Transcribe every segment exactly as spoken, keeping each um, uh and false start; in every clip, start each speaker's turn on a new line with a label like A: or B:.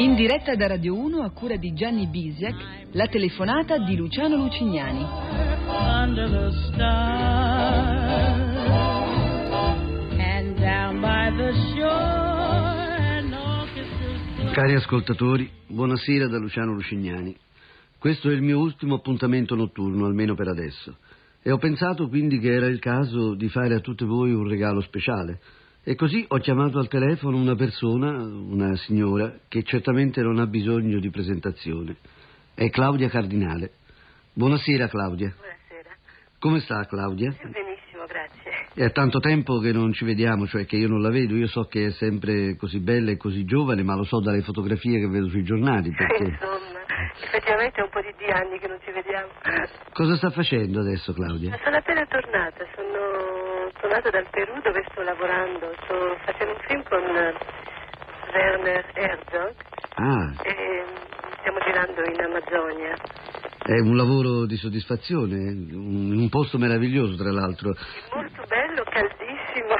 A: In diretta da Radio uno a cura di Gianni Bisiak, la telefonata di Luciano Lucignani. Under the stars, and down by the shore, an orchestra...
B: Cari ascoltatori, buonasera da Luciano Lucignani. Questo è il mio ultimo appuntamento notturno, almeno per adesso. E ho pensato quindi che era il caso di fare a tutte voi un regalo speciale. E così ho chiamato al telefono una persona, una signora, che certamente non ha bisogno di presentazione. È Claudia Cardinale. Buonasera Claudia.
C: Buonasera.
B: Come sta Claudia?
C: Benissimo, grazie.
B: È tanto tempo che non ci vediamo, cioè che io non la vedo. Io so che è sempre così bella e così giovane, ma lo so dalle fotografie che vedo sui giornali. Perché...
C: Insomma, effettivamente è un po' di, di anni che non ci vediamo.
B: Cosa sta facendo adesso Claudia?
C: Sono appena tornata, sono tornata dal Perù dove sto lavorando, sto facendo un film con Werner Herzog.
B: Ah.
C: E stiamo girando in Amazzonia.
B: È un lavoro di soddisfazione, un, un posto meraviglioso tra l'altro.
C: Molto bello, caldissimo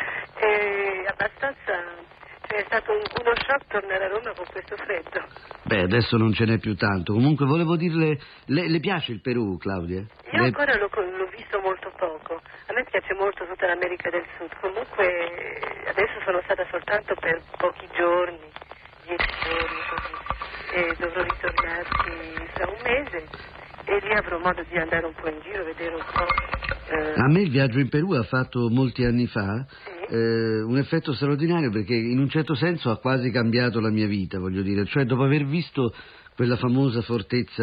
C: e abbastanza... È stato un, uno shock tornare a Roma con questo freddo.
B: Beh, adesso non ce n'è più tanto. Comunque volevo dirle, le, le piace il Perù, Claudia?
C: Io
B: le...
C: ancora l'ho, l'ho visto molto poco. A me piace molto tutta l'America del Sud. Comunque adesso sono stata soltanto per pochi giorni, dieci giorni così. E dovrò ritornarci fra un mese e lì avrò modo di andare un po' in giro, vedere un po'. Eh...
B: A me il viaggio in Perù ha fatto molti anni fa.
C: Sì.
B: Eh, un effetto straordinario perché in un certo senso ha quasi cambiato la mia vita, voglio dire, cioè dopo aver visto quella famosa fortezza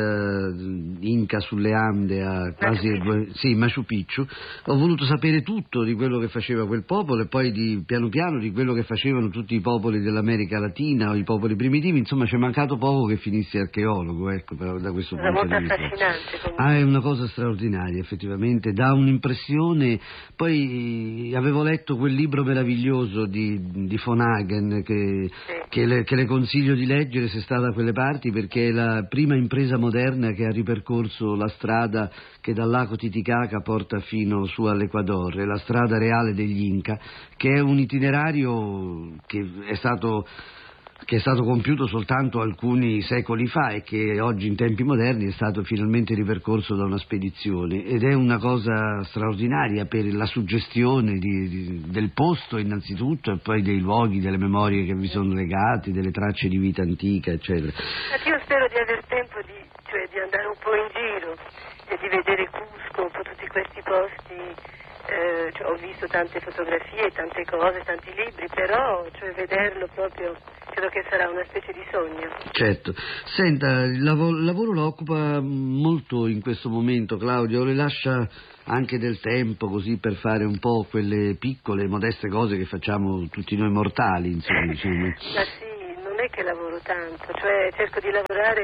B: inca sulle Ande a quasi
C: Machu Picchu.
B: Sì, Machu Picchu, ho voluto sapere tutto di quello che faceva quel popolo e poi di, piano piano di quello che facevano tutti i popoli dell'America Latina o i popoli primitivi, insomma c'è mancato poco che finissi archeologo, ecco, da questo
C: È
B: punto
C: molto
B: di vista.
C: affascinante comunque.
B: Ah, è una cosa straordinaria, effettivamente, dà un'impressione. Poi avevo letto quel libro meraviglioso di, di von Hagen che,
C: Sì.
B: che, le, che le consiglio di leggere se sta da quelle parti, perché è la prima impresa moderna che ha ripercorso la strada che dal lago Titicaca porta fino su all'Ecuador, è la strada reale degli Inca, che è un itinerario che è stato... che è stato compiuto soltanto alcuni secoli fa e che oggi in tempi moderni è stato finalmente ripercorso da una spedizione, ed è una cosa straordinaria per la suggestione di, di, del posto innanzitutto e poi dei luoghi, delle memorie che vi sono legati, delle tracce di vita antica eccetera.
C: Io spero di aver tempo di, cioè, di andare un po' in giro e di vedere Cusco, un po' tutti questi posti. Eh, cioè, ho visto tante fotografie, tante cose, tanti libri, però cioè, vederlo proprio credo che sarà una specie di sogno.
B: Certo. Senta, il lavoro, il lavoro la occupa molto in questo momento, Claudia, o le lascia anche del tempo così per fare un po' quelle piccole, modeste cose che facciamo tutti noi mortali, insomma, diciamo.
C: Ma sì, non è che lavoro tanto, cioè cerco di lavorare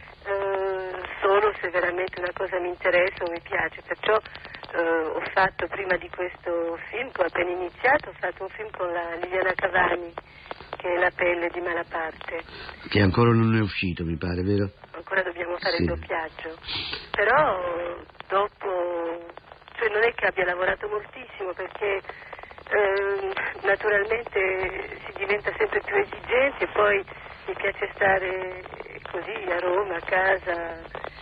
C: eh, solo se veramente una cosa mi interessa o mi piace, perciò Uh, ho fatto prima di questo film, che ho appena iniziato, ho fatto un film con la Liliana Cavani, che è La pelle di Malaparte.
B: Che ancora non è uscito, mi pare, vero?
C: Ancora dobbiamo fare
B: sì.
C: il doppiaggio. Però dopo, cioè non è che abbia lavorato moltissimo, perché eh, naturalmente si diventa sempre più esigenti e poi mi piace stare così a Roma, a casa,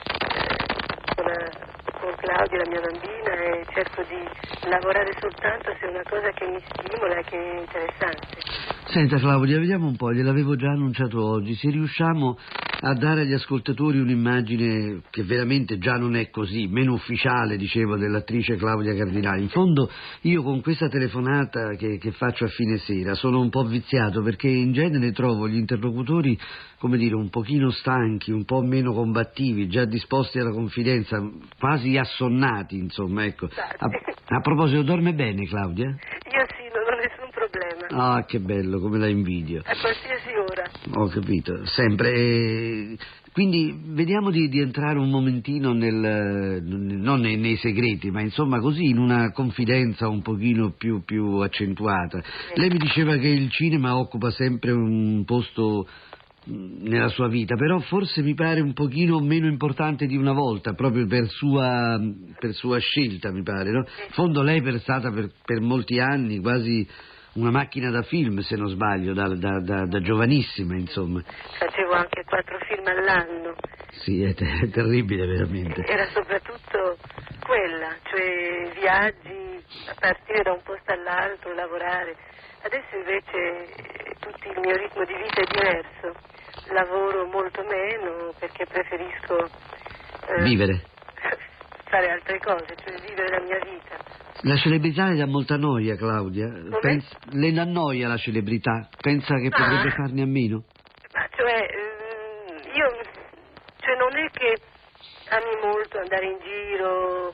C: eh, con la... con Claudia, la mia bambina, e cerco di lavorare soltanto se è una cosa che mi stimola e che è interessante.
B: Senta Claudia, vediamo un po', gliel'avevo già annunciato oggi, se riusciamo a dare agli ascoltatori un'immagine che veramente già non è così, meno ufficiale, dicevo, dell'attrice Claudia Cardinale. In fondo io con questa telefonata che, che faccio a fine sera sono un po' viziato, perché in genere trovo gli interlocutori, come dire, un pochino stanchi, un po' meno combattivi, già disposti alla confidenza, quasi assonnati, insomma, ecco. A, a proposito, dorme bene Claudia?
C: Io sì, non ho nessun problema.
B: Ah, che bello, come la invidio.
C: A qualsiasi ora.
B: Ho capito, sempre. Quindi vediamo di, di entrare un momentino nel, non nei, nei segreti, ma insomma così in una confidenza un pochino più, più accentuata. Sì. Lei mi diceva che il cinema occupa sempre un posto nella sua vita, però forse mi pare un pochino meno importante di una volta, proprio per sua, per sua scelta, mi pare, no? In fondo lei è stata per, per molti anni quasi una macchina da film, se non sbaglio, da, da, da, da giovanissima, insomma.
C: Facevo anche quattro film all'anno.
B: Sì, è, te- è terribile veramente.
C: Era soprattutto quella, cioè viaggi a partire da un posto all'altro, lavorare. Adesso invece tutto il mio ritmo di vita è diverso. Lavoro molto meno perché preferisco eh,
B: vivere.
C: fare altre cose, cioè vivere la mia vita.
B: La celebrità le dà molta noia, Claudia. Pensa, le dà noia la celebrità? Pensa che potrebbe ah. farne a meno?
C: Ma cioè, io, cioè non è che ami molto andare in giro,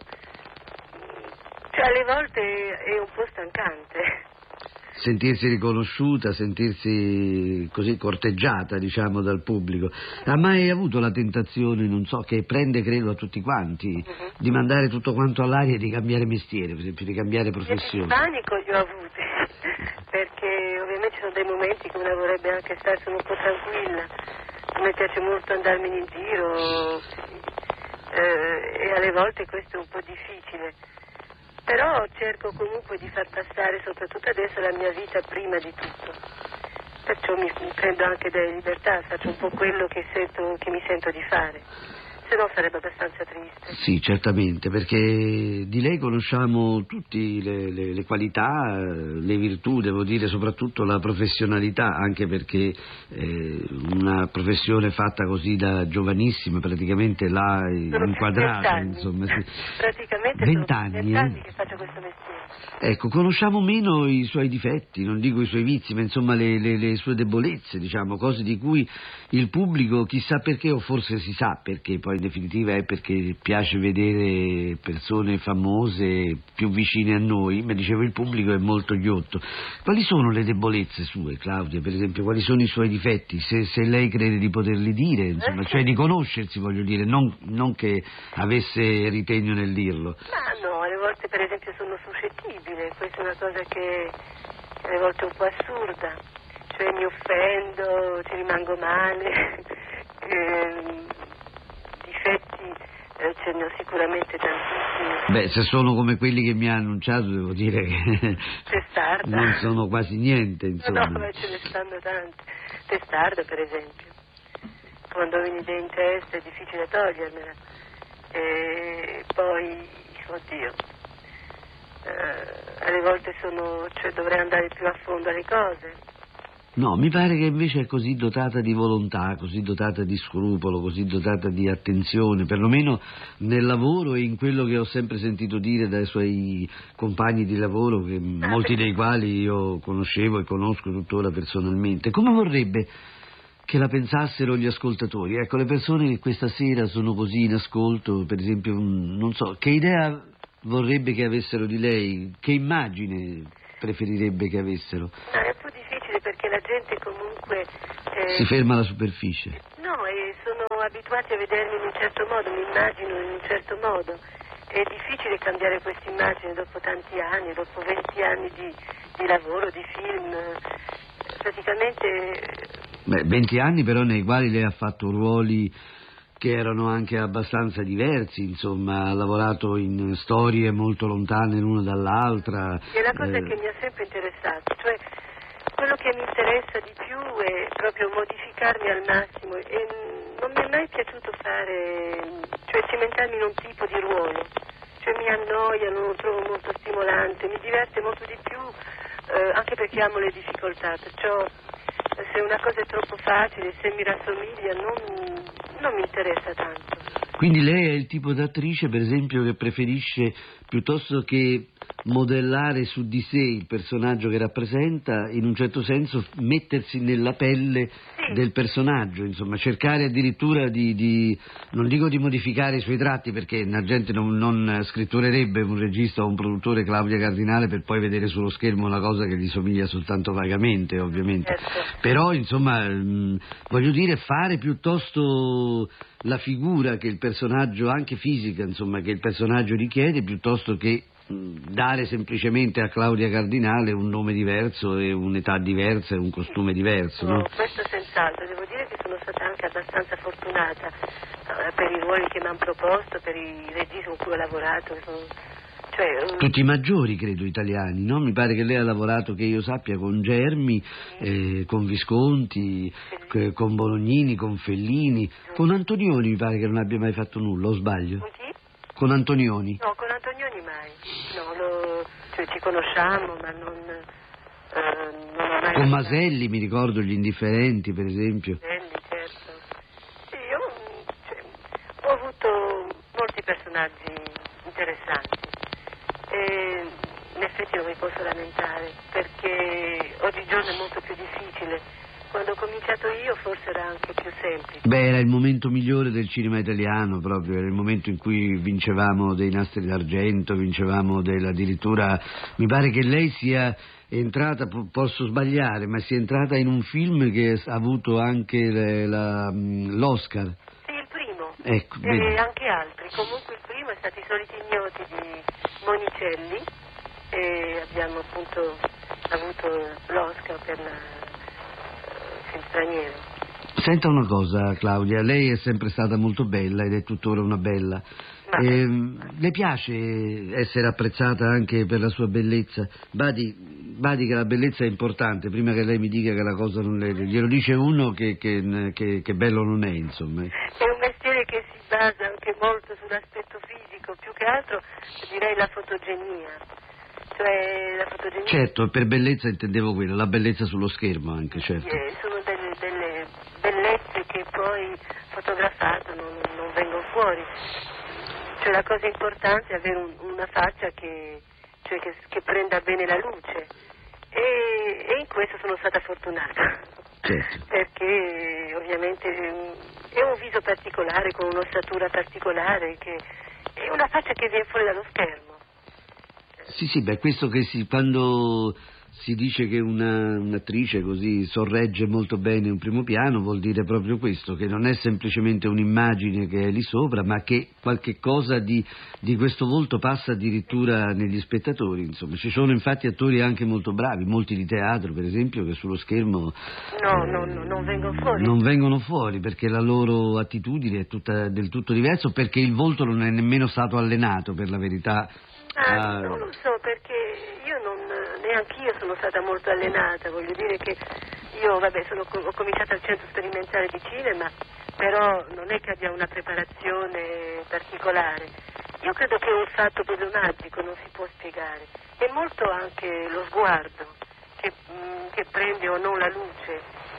C: cioè alle volte è un po' stancante.
B: Sentirsi riconosciuta, sentirsi così corteggiata, diciamo, dal pubblico. Ha mai avuto la tentazione, non so, che prende credo a tutti quanti, uh-huh. di mandare tutto quanto all'aria e di cambiare mestiere, per esempio, di cambiare professione?
C: Il panico li ho avuti, perché ovviamente ci sono dei momenti che una vorrebbe anche starsene un po' tranquilla. A me piace molto andarmene in giro eh, e alle volte questo è un po' difficile. Però cerco comunque di far passare, soprattutto adesso, la mia vita prima di tutto. Perciò mi, mi prendo anche delle libertà, faccio un po' quello che, sento, che mi sento di fare. Se no sarebbe abbastanza triste.
B: Sì, certamente, perché di lei conosciamo tutte le, le, le qualità, le virtù, devo dire soprattutto la professionalità, anche perché eh, una professione fatta così da giovanissima praticamente l'ha inquadrata. Insomma, sì.
C: Praticamente
B: vent'anni,
C: sono vent'anni
B: eh?
C: che faccio questo mestiere.
B: Ecco, conosciamo meno i suoi difetti, non dico i suoi vizi, ma insomma le, le, le sue debolezze, diciamo, cose di cui il pubblico, chissà perché, o forse si sa perché, poi in definitiva è perché piace vedere persone famose più vicine a noi, ma dicevo il pubblico è molto ghiotto. Quali sono le debolezze sue, Claudia, per esempio, quali sono i suoi difetti, se, se lei crede di poterli dire, insomma, cioè di conoscersi, voglio dire, non, non che avesse ritegno nel dirlo.
C: Ma no, alle volte per esempio sono suscettibile, questa è una cosa che alle volte è un po' assurda, cioè mi offendo, ci rimango male, eh, difetti eh, ce ne ho sicuramente tantissimi.
B: Beh, se sono come quelli che mi ha annunciato devo dire che
C: testarda.
B: Non sono quasi niente, insomma.
C: No, ma ce ne stanno tante. Testarda, per esempio. Quando ho un'idea in testa è difficile togliermela. E poi, oddio, eh, alle volte sono, cioè dovrei andare più a fondo alle cose.
B: No, mi pare che invece è così dotata di volontà, così dotata di scrupolo, così dotata di attenzione, perlomeno nel lavoro e in quello che ho sempre sentito dire dai suoi compagni di lavoro, che molti dei quali io conoscevo e conosco tuttora personalmente. Come vorrebbe che la pensassero gli ascoltatori? Ecco, le persone che questa sera sono così in ascolto, per esempio, non so, che idea vorrebbe che avessero di lei, che immagine preferirebbe che avessero?
C: No, è un po' difficile perché la gente comunque eh,
B: si ferma alla superficie.
C: No, e sono abituati a vedermi in un certo modo, mi immagino in un certo modo. È difficile cambiare questa immagine dopo tanti anni, dopo venti anni di, di lavoro, di film. Praticamente.
B: Beh, venti anni però nei quali lei ha fatto ruoli che erano anche abbastanza diversi, insomma, ha lavorato in storie molto lontane l'una dall'altra.
C: È la cosa
B: eh...
C: che mi ha sempre interessato, cioè quello che mi interessa di più è proprio modificarmi al massimo e non mi è mai piaciuto fare, cioè cimentarmi in un tipo di ruolo, cioè mi annoia, non lo trovo molto stimolante, mi diverte molto di più, eh, anche perché amo le difficoltà, perciò se una cosa è troppo facile, se mi rassomiglia, non, non mi interessa tanto.
B: Quindi lei è il tipo d'attrice, per esempio, che preferisce, piuttosto che modellare su di sé il personaggio che rappresenta, in un certo senso mettersi nella pelle
C: sì.
B: del personaggio, insomma, cercare addirittura di, di, non dico di modificare i suoi tratti, perché la gente non, non scritturerebbe un regista o un produttore Claudia Cardinale per poi vedere sullo schermo una cosa che gli somiglia soltanto vagamente, ovviamente.
C: Certo.
B: Però, insomma, mh, voglio dire, fare piuttosto la figura che il personaggio, anche fisica, insomma, che il personaggio richiede, piuttosto che mh, dare semplicemente a Claudia Cardinale un nome diverso e un'età diversa e un costume diverso, no?
C: No, questo senz'altro. Devo dire che sono stata anche abbastanza fortunata eh, per i ruoli che mi hanno proposto, per i registi con cui ho lavorato, che sono, Cioè,
B: tutti i maggiori, credo, italiani, no? Mi pare che lei ha lavorato, che io sappia, con Germi, eh, con Visconti, c- con Bolognini, con Fellini, con Antonioni mi pare che non abbia mai fatto nulla, o sbaglio?
C: Con chi?
B: Con Antonioni?
C: No, con Antonioni mai. No, lo, cioè, ci conosciamo, ma non, eh, non ho mai...
B: Con Maselli, mi ricordo, Gli Indifferenti, per esempio.
C: Maselli, certo. Sì, io cioè, ho avuto molti personaggi interessanti. E in effetti non mi posso lamentare, perché oggigiorno è molto più difficile. Quando ho cominciato io forse era anche più semplice.
B: Beh, era il momento migliore del cinema italiano, proprio, era il momento in cui vincevamo dei nastri d'argento, vincevamo del, addirittura, mi pare che lei sia entrata, posso sbagliare, ma sia entrata in un film che ha avuto anche le, la, l'Oscar.
C: Sì, il primo,
B: ecco,
C: e
B: vedi.
C: anche altri. Comunque il primo è stato I Soliti Ignoti di Monicelli e abbiamo appunto avuto l'Oscar per la film straniero.
B: Senta una cosa, Claudia, lei è sempre stata molto bella ed è tuttora una bella.
C: Ma...
B: Eh, le piace essere apprezzata anche per la sua bellezza? Badi, badi che la bellezza è importante, prima che lei mi dica che la cosa non le... glielo dice uno che, che, che, che bello non è, insomma.
C: È un mestiere che si basa anche molto sull'aspetto fisico, più che altro direi la fotogenia. Cioè la fotogenia...
B: Certo, per bellezza intendevo quello, la bellezza sullo schermo anche, certo.
C: Eh, sono delle, delle bellezze che poi fotografate non, non vengono fuori. Cioè la cosa importante è avere un, una faccia che, cioè che, che prenda bene la luce e, e in questo sono stata fortunata.
B: Certo.
C: Perché ovviamente è un viso particolare con un'ossatura particolare che è una faccia che viene fuori dallo schermo.
B: Sì, sì, beh, questo che si, quando si dice che una, un'attrice così sorregge molto bene un primo piano, vuol dire proprio questo, che non è semplicemente un'immagine che è lì sopra, ma che qualche cosa di, di questo volto passa addirittura negli spettatori, insomma. Ci sono infatti attori anche molto bravi, molti di teatro, per esempio, che sullo schermo
C: no,
B: eh,
C: no, no, non vengono fuori.
B: Non vengono fuori perché la loro attitudine è tutta del tutto diversa, perché il volto non è nemmeno stato allenato, per la verità.
C: Ah,
B: Ah,
C: non lo so, perché io non, neanche io sono stata molto allenata, voglio dire che io, vabbè, sono, ho cominciato al centro sperimentale di cinema, però non è che abbia una preparazione particolare. Io credo che è un fatto proprio magico, non si può spiegare. È molto anche lo sguardo che, che prende o non la luce.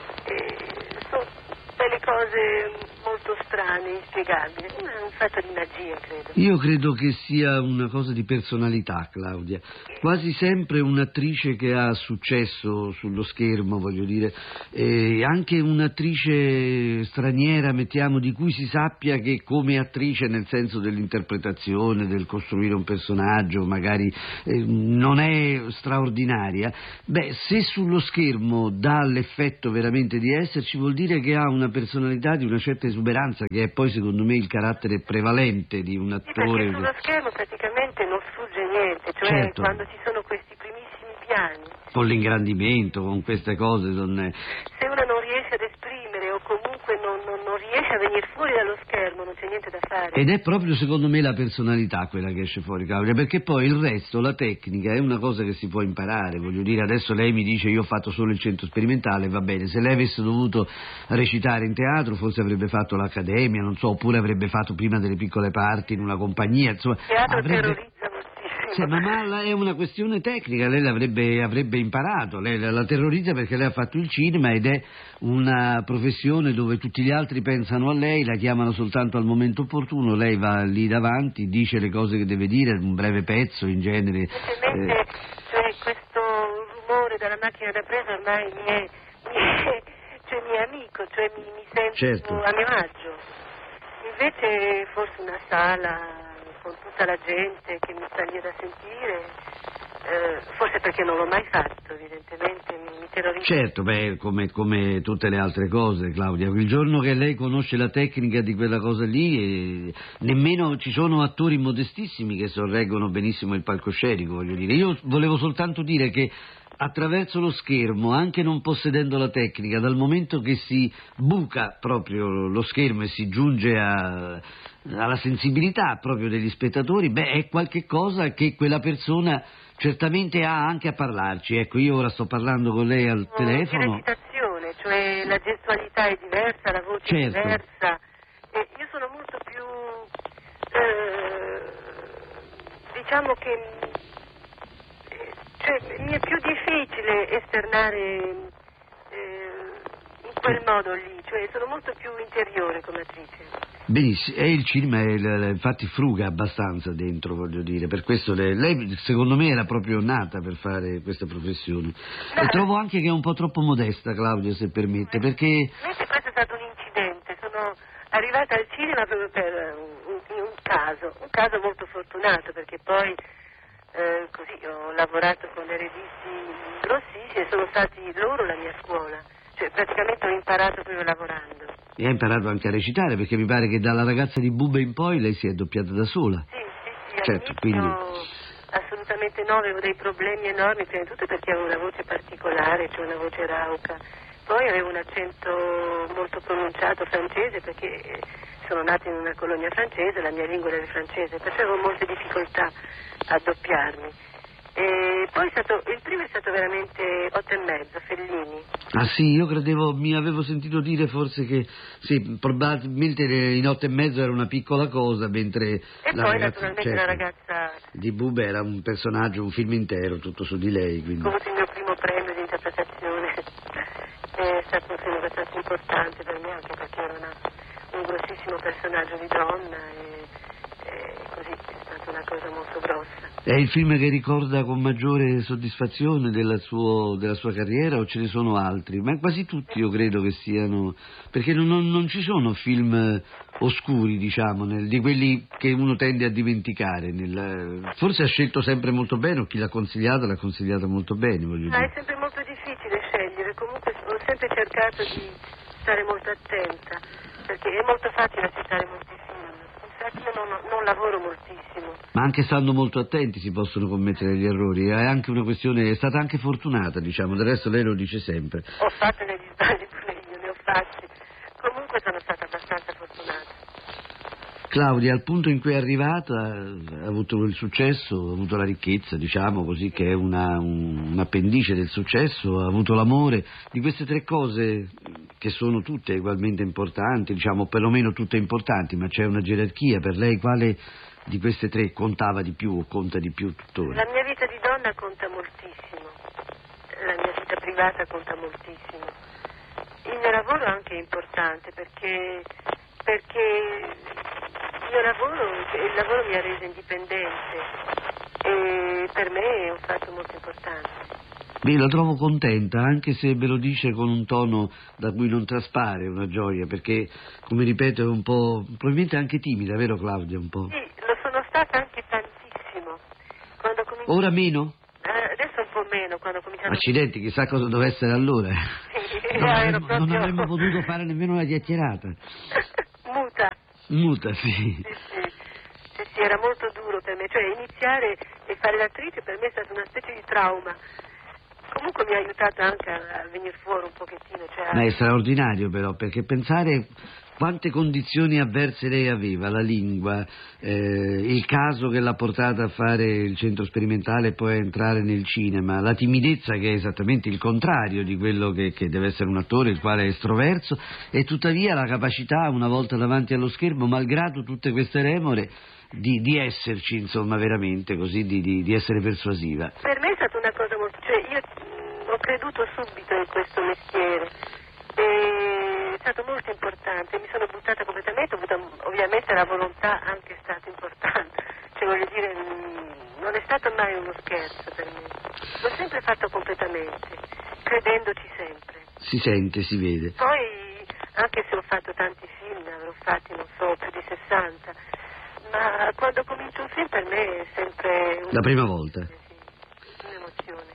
C: E sono delle cose molto strane, inspiegabili. È un fatto di magia, credo.
B: Io credo che sia una cosa di personalità, Claudia. Quasi sempre un'attrice che ha successo sullo schermo, voglio dire, e anche un'attrice straniera, mettiamo, di cui si sappia che come attrice, nel senso dell'interpretazione, del costruire un personaggio, magari eh, non è straordinaria, beh, se sullo schermo dà l'effetto veramente di esserci, vuol dire che ha una personalità di una certa esuberanza, che è poi secondo me il carattere prevalente di un attore.
C: Sì, perché sullo schermo praticamente non sfugge niente, cioè
B: certo.
C: Quando ci sono questi primissimi piani.
B: Con l'ingrandimento, con queste cose. Non è...
C: Se uno non riesce ad esprimere o comunque non, non, non riesce a venire fuori dallo schermo, non c'è niente da fare.
B: Ed è proprio secondo me la personalità quella che esce fuori, Claudia, perché poi il resto, la tecnica, è una cosa che si può imparare. Voglio dire, adesso lei mi dice io ho fatto solo il centro sperimentale, va bene, se lei avesse dovuto recitare in teatro forse avrebbe fatto l'accademia, non so, oppure avrebbe fatto prima delle piccole parti in una compagnia, insomma.
C: Il teatro
B: avrebbe...
C: terrorizza moltissimo.
B: Sì, ma, ma è una questione tecnica, lei l'avrebbe avrebbe imparato, lei la terrorizza perché lei ha fatto il cinema ed è una professione dove tutti gli altri pensano a lei, la chiamano soltanto al momento opportuno, lei va lì davanti, dice le cose che deve dire, un breve pezzo in genere.
C: Semplicemente,
B: Eh...
C: cioè, questo rumore della macchina da presa ormai mi è, mi è, cioè, mi è amico, cioè mi, mi sento
B: certo.
C: a mio agio. Invece forse una sala con tutta la gente che mi sta lì da sentire, eh, forse perché non l'ho mai fatto, evidentemente, mi, mi terrorizza.
B: Certo, beh, come, come tutte le altre cose, Claudia, il giorno che lei conosce la tecnica di quella cosa lì, eh, nemmeno ci sono attori modestissimi che sorreggono benissimo il palcoscenico, voglio dire. Io volevo soltanto dire che attraverso lo schermo, anche non possedendo la tecnica, dal momento che si buca proprio lo schermo e si giunge a, alla sensibilità proprio degli spettatori, beh, è qualche cosa che quella persona certamente ha anche a parlarci. Ecco, io ora sto parlando con lei al telefono.
C: Di recitazione, cioè la gestualità è diversa, la voce
B: certo.
C: è diversa. E io sono molto più, eh, diciamo che, eh, cioè, mi è più difficile esternare eh, in quel modo lì, cioè sono molto più interiore come attrice.
B: Benissimo, e il cinema è, infatti fruga abbastanza dentro, voglio dire, per questo lei, lei secondo me era proprio nata per fare questa professione. No. E trovo anche che è un po' troppo modesta, Claudia, se permette, perché...
C: Invece questo è stato un incidente, sono arrivata al cinema proprio per un, un, un caso, un caso molto fortunato, perché poi eh, così ho lavorato con le registi grossissime e sono stati loro la mia scuola, cioè praticamente ho imparato proprio lavorando.
B: E ha imparato anche a recitare, perché mi pare che dalla ragazza di Bube in poi lei si è doppiata da sola.
C: Sì, sì, sì,
B: certo,
C: all'inizio
B: quindi...
C: assolutamente no, avevo dei problemi enormi, prima di tutto perché avevo una voce particolare, cioè una voce rauca, poi avevo un accento molto pronunciato francese, perché sono nata in una colonia francese, la mia lingua era il francese, perciò avevo molte difficoltà a doppiarmi. E poi è stato, il primo è stato veramente otto e mezzo, Fellini.
B: Ah sì, io credevo, mi avevo sentito dire forse che sì, probabilmente in otto e mezzo era una piccola cosa, mentre
C: e
B: la
C: poi
B: ragazza,
C: naturalmente
B: certo,
C: la ragazza
B: di Bube era un personaggio, un film intero, tutto su di lei. Quindi...
C: Ho avuto il mio primo premio di interpretazione, è stato un film abbastanza importante per me, anche perché era una, un grossissimo personaggio di donna e, e così è stata una cosa molto grossa.
B: È il film che ricorda con maggiore soddisfazione della, suo, della sua carriera o ce ne sono altri? Ma quasi tutti io credo che siano, perché non, non, non ci sono film oscuri, diciamo, nel, di quelli che uno tende a dimenticare. Nel, forse ha scelto sempre molto bene, o chi l'ha consigliata l'ha consigliata molto bene, voglio dire.
C: Ah, è sempre molto difficile scegliere, comunque ho sempre cercato di stare molto attenta, perché è molto facile accettare molti film. Infatti io non, non lavoro moltissimo.
B: Ma anche stando molto attenti si possono commettere gli errori, è anche una questione, è stata anche fortunata, diciamo, del resto lei lo dice sempre.
C: Ho fatto degli sbagli pure io, ne ho fatti, comunque sono stata abbastanza fortunata.
B: Claudia, al punto in cui è arrivata, ha avuto il successo, ha avuto la ricchezza, diciamo così, che è una, un, un appendice del successo, ha avuto l'amore, di queste tre cose che sono tutte ugualmente importanti, diciamo perlomeno tutte importanti, ma c'è una gerarchia per lei, quale di queste tre contava di più o conta di più tuttora?
C: La mia vita di donna conta moltissimo, la mia vita privata conta moltissimo, il mio lavoro è anche importante perché, perché il mio lavoro, il lavoro mi ha reso indipendente e per me è un fatto molto importante.
B: Beh, la trovo contenta, anche se ve lo dice con un tono da cui non traspare una gioia, perché, come ripeto, è un po', probabilmente anche timida, vero Claudia, un po'?
C: Sì, lo sono stata anche tantissimo. Quando cominci...
B: Ora meno?
C: Eh, adesso un po' meno, quando ho cominciato...
B: Accidenti, chissà cosa doveva essere allora.
C: Sì,
B: non, avremmo,
C: proprio...
B: non avremmo potuto fare nemmeno una chiacchierata.
C: Muta.
B: Muta, sì.
C: Sì, sì. Sì, sì, era molto duro per me, cioè iniziare e fare l'attrice per me è stato una specie di trauma. Comunque mi ha aiutato anche a venire fuori un pochettino. Cioè...
B: Ma è straordinario però, perché pensare quante condizioni avverse lei aveva, la lingua, eh, il caso che l'ha portata a fare il centro sperimentale e poi a entrare nel cinema, la timidezza che è esattamente il contrario di quello che, che deve essere un attore, il quale è estroverso, e tuttavia la capacità, una volta davanti allo schermo, malgrado tutte queste remore, Di, di esserci, insomma, veramente così, di, di, di essere persuasiva.
C: Per me è stata una cosa molto... cioè io mh, ho creduto subito in questo mestiere, e è stato molto importante, mi sono buttata completamente, ho avuto, ovviamente la volontà anche è stata importante, cioè voglio dire, mh, non è stato mai uno scherzo per me, l'ho sempre fatto completamente, credendoci sempre.
B: Si sente, si vede.
C: Poi, anche se ho fatto tanti film, ne avrò fatti, non so, più di sessanta, ma quando comincio un film per me è sempre un...
B: La prima volta?
C: Sì, un'emozione.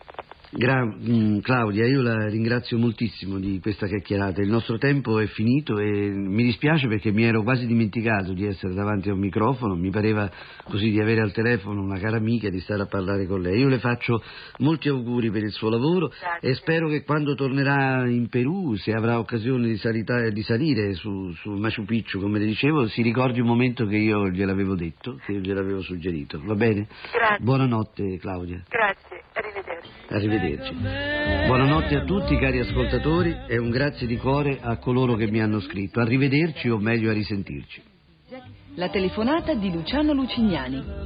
B: Gra- mh, Claudia, io la ringrazio moltissimo di questa chiacchierata. Il nostro tempo è finito e mi dispiace perché mi ero quasi dimenticato di essere davanti a un microfono, mi pareva così di avere al telefono una cara amica e di stare a parlare con lei. Io le faccio molti auguri per il suo lavoro. Grazie. E spero che quando tornerà in Perù, se avrà occasione di, salita- di salire su, su Machu Picchu, come le dicevo, si ricordi un momento che io gliel'avevo detto, che io gliel'avevo suggerito. Va bene?
C: Grazie.
B: Buonanotte, Claudia.
C: Grazie, arrivederci.
B: Arrivederci. Buonanotte a tutti cari ascoltatori e un grazie di cuore a coloro che mi hanno scritto. Arrivederci o meglio a risentirci.
A: La telefonata di Luciano Lucignani.